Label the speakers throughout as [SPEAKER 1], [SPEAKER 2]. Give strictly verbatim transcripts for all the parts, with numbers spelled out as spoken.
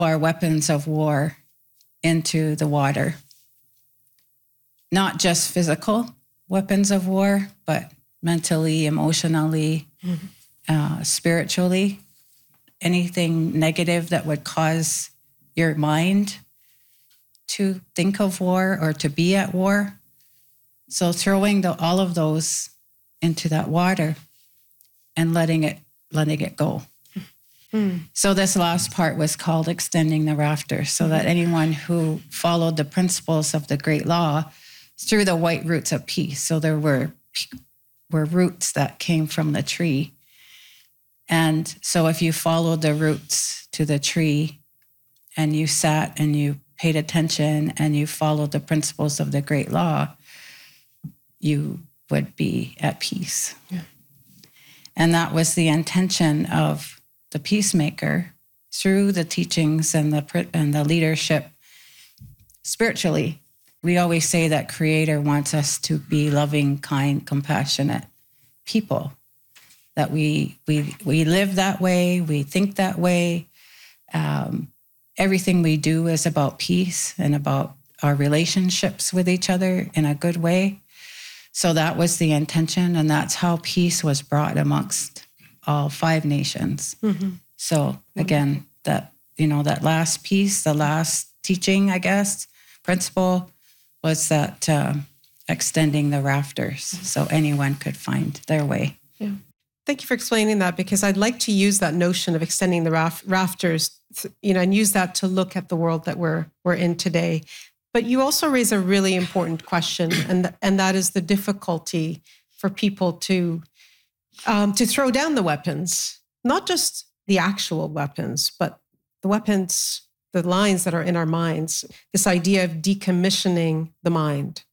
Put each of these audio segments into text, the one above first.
[SPEAKER 1] our weapons of war into the water. Not just physical weapons of war, but mentally, emotionally, mm-hmm. uh, spiritually. Anything negative that would cause your mind to think of war or to be at war. So throwing the, all of those into that water and letting it letting it go. Mm. So this last part was called extending the rafters, so that anyone who followed the principles of the Great Law through the white roots of peace. So there were were roots that came from the tree. And so if you followed the roots to the tree and you sat and you paid attention and you followed the principles of the Great Law, you would be at peace. Yeah. And that was the intention of the peacemaker through the teachings and the and the leadership spiritually. We always say that Creator wants us to be loving, kind, compassionate people. That we we we live that way, we think that way. Um, everything we do is about peace and about our relationships with each other in a good way. So that was the intention, and that's how peace was brought amongst all five nations. Mm-hmm. So again, that you know that last piece, the last teaching, I guess, principle was that uh, extending the rafters so anyone could find their way.
[SPEAKER 2] Yeah. Thank you for explaining that, because I'd like to use that notion of extending the raf- rafters, you know, and use that to look at the world that we're we're in today. But you also raise a really important question, and and that is the difficulty for people to um, to throw down the weapons, not just the actual weapons, but the weapons, the lines that are in our minds. This idea of decommissioning the mind.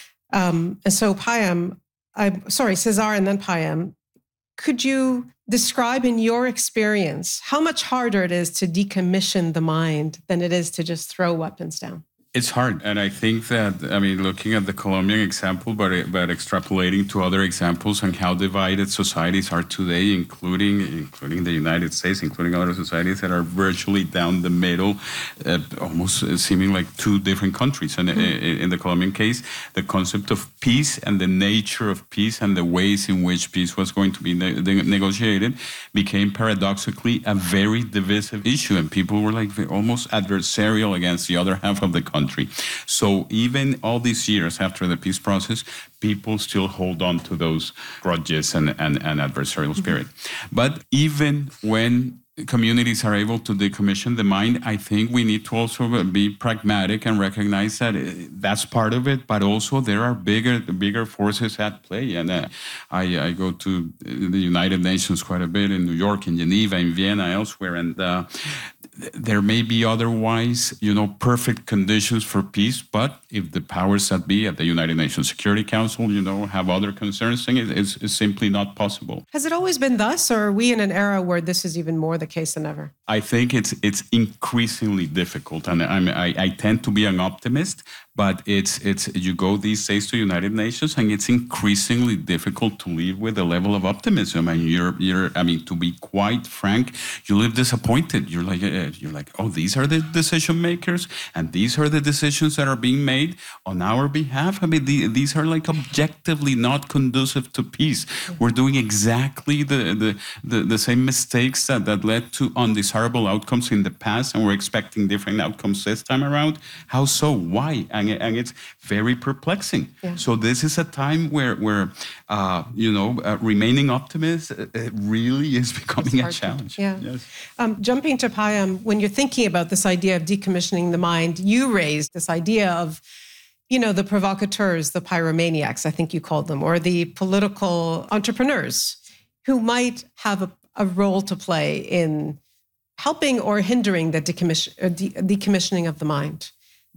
[SPEAKER 2] Um, and so, Payam, I'm sorry, Cesar, and then Payam. Could you describe in your experience how much harder it is to decommission the mind than it is to just throw weapons down?
[SPEAKER 3] It's hard. And I think that, I mean, looking at the Colombian example, but but extrapolating to other examples on how divided societies are today, including including the United States, including other societies that are virtually down the middle, uh, almost seeming like two different countries. And mm-hmm. in the Colombian case, the concept of peace and the nature of peace and the ways in which peace was going to be ne- negotiated became paradoxically a very divisive issue. And people were like almost adversarial against the other half of the country. Country. So even all these years after the peace process, people still hold on to those grudges and, and, and adversarial spirit. Mm-hmm. But even when communities are able to decommission the mind, I think we need to also be pragmatic and recognize that that's part of it, but also there are bigger bigger forces at play. And uh, I, I go to the United Nations quite a bit in New York, in Geneva, in Vienna, elsewhere, and uh, there may be otherwise, you know, perfect conditions for peace, but if the powers that be at the United Nations Security Council, you know, have other concerns, then it's, it's simply not possible.
[SPEAKER 2] Has it always been thus, or are we in an era where this is even more the case than ever?
[SPEAKER 3] I think it's it's increasingly difficult, and I'm, I, I tend to be an optimist, but it's it's you go these days to United Nations, and it's increasingly difficult to live with a level of optimism. And you're you're I mean, to be quite frank, you live disappointed. You're like uh, you're like, oh, these are the decision makers, and these are the decisions that are being made on our behalf. I mean, the, these are like objectively not conducive to peace. We're doing exactly the the, the, the same mistakes that, that led to undesirable outcomes in the past, and we're expecting different outcomes this time around. How so? Why? And, and it's very perplexing. Yeah. So this is a time where, where uh, you know, uh, remaining optimist uh, really is becoming a challenge.
[SPEAKER 2] To, yeah. Yes. Um, jumping to Payam, when you're thinking about this idea of decommissioning the mind, you raised this idea of, you know, the provocateurs, the pyromaniacs, I think you called them, or the political entrepreneurs who might have a, a role to play in helping or hindering the decommission, uh, de- decommissioning of the mind.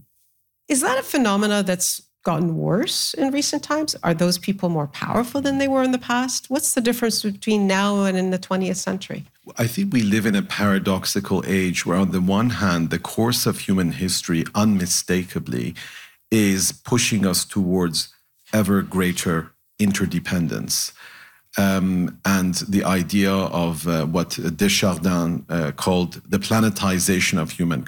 [SPEAKER 2] Is that a phenomena that's gotten worse in recent times? Are those people more powerful than they were in the past? What's the difference between now and in the twentieth century?
[SPEAKER 4] I think we live in a paradoxical age where, on the one hand, the course of human history unmistakably is pushing us towards ever greater interdependence. Um, and the idea of uh, what Desjardins uh, called the planetization of humankind.